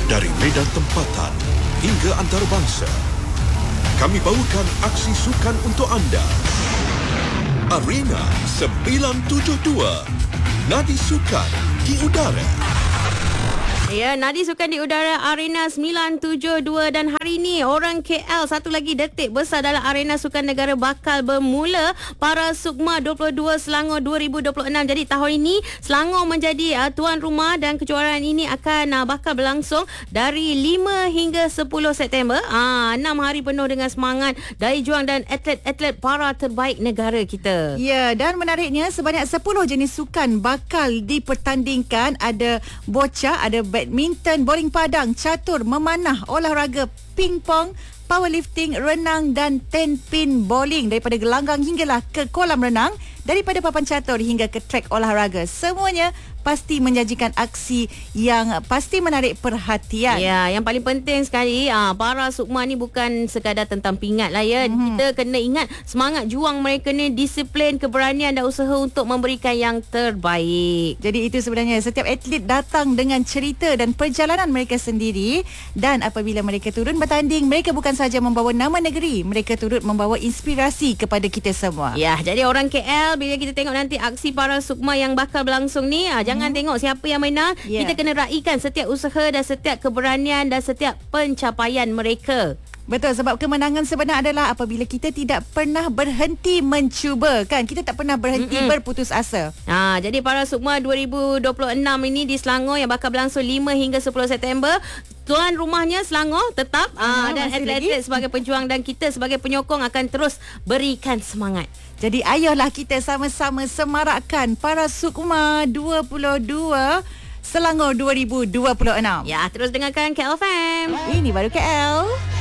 Dari medan tempatan hingga antarabangsa, kami bawakan aksi sukan untuk anda. Arena 972. Nadi Sukan di Udara. Ya, Nadi Sukan di Udara Arena 972 dan hari ini orang KL satu lagi detik besar dalam Arena Sukan Negara bakal bermula Para Sukma 22 Selangor 2026. Jadi tahun ini Selangor menjadi tuan rumah dan kejuaraan ini akan bakal berlangsung dari 5 hingga 10 September. 6 hari penuh dengan semangat daya juang dan atlet-atlet para terbaik negara kita. Ya, dan menariknya sebanyak 10 jenis sukan bakal dipertandingkan. Ada bocah, ada badminton, bowling padang, catur, memanah, olahraga pingpong, powerlifting, renang dan 10 pin bowling. Daripada gelanggang hinggalah ke kolam renang, daripada papan catur hingga ke trek olahraga. Semuanya pasti menjanjikan aksi yang pasti menarik perhatian. Ya, yang paling penting sekali, para sukma ni bukan sekadar tentang pingat lah ya. Kita kena ingat semangat juang mereka ni, disiplin, keberanian dan usaha untuk memberikan yang terbaik. Jadi itu sebenarnya setiap atlet datang dengan cerita dan perjalanan mereka sendiri, dan apabila mereka turun bertanding, mereka bukan sahaja membawa nama negeri, mereka turut membawa inspirasi kepada kita semua. Ya, jadi orang KL bila kita tengok nanti aksi para sukma yang bakal berlangsung ni, jangan tengok siapa yang menang. Kita kena raikan setiap usaha dan setiap keberanian dan setiap pencapaian mereka. Betul, sebab kemenangan sebenar adalah apabila kita tidak pernah berhenti mencuba, kan? Kita tak pernah berhenti berputus asa. Jadi para sukma 2026 ini di Selangor yang bakal berlangsung 5 hingga 10 September. Tuan rumahnya Selangor tetap, dan atlet-atlet sebagai pejuang dan kita sebagai penyokong akan terus berikan semangat. Jadi ayolah kita sama-sama semarakkan Para Sukma 22 Selangor 2026. Ya, terus dengarkan KL FM. Ini baru KL.